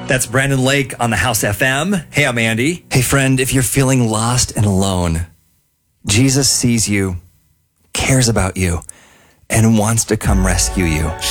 That's Brandon Lake on the House FM. Hey, I'm Andy. Hey, friend, if you're feeling lost and alone, Jesus sees you, cares about you, and wants to come rescue you.